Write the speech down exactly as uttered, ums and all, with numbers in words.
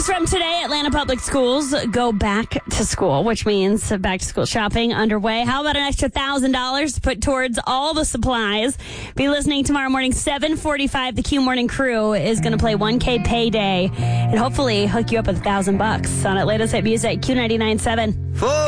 weeks from today, Atlanta Public Schools go back to school, which means back to school shopping underway. How about an extra one thousand dollars to put towards all the supplies? Be listening tomorrow morning, seven forty-five. The Q Morning Crew is going to play one K Payday and hopefully hook you up with one thousand bucks on Atlanta's hit music, Q ninety-nine point seven.